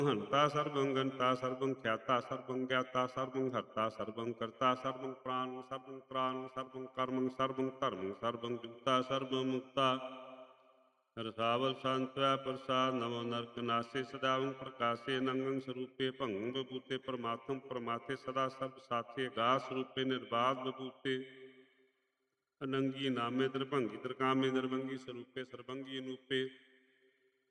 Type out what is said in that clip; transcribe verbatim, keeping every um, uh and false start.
ਹੰਤਾ ਸਰਬੰ ਗੰਤਾ ਸਰਬੰ ਖਿਆਤਾ ਸਰਬੰ ਗਿਆਤਾ ਸਰਬੰ ਹਰਤਾ ਸਰਬੰ ਕਰਤਾ ਸਰਬੰ ਪ੍ਰਾਣ ਸਰਬੰ ਤ੍ਰਾਣ ਸਰਬੰ ਕਰਮੰ ਸਰਬੰ ਧਰਮੰ ਸਰਬੰ ਜੁਗਤਾ ਸਰਬੰ ਮੁਕਤਾ ਰਸਾਵਲ ਸੰਤਵੈ ਪ੍ਰਸਾਦ ਨਮੋ ਨਰਕ ਨਾਸੇ ਸਦਾਵੰ ਪ੍ਰਕਾਸ਼ੇ ਨੰਗੰ ਸਰੂਪੇ ਭੰਗੰ ਬਭੂਤੇ ਪਰਮਾਤਮ ਪਰਮਾਤੇ ਸਦਾ ਸਰਬ ਸਾਥੇ ਗਾ ਸਰੂਪੇ ਨਿਰਬਾਧ ਬਭੂਤੇ ਅਨੰਗੀ ਨਾਮੇ ਦਰਭੰਗੀ ਦਰਕਾਮੇ ਦਰਬੰਗੀ ਸਰੂਪੇ ਸਰਬੰਗੀ ਅਨੂਪੇ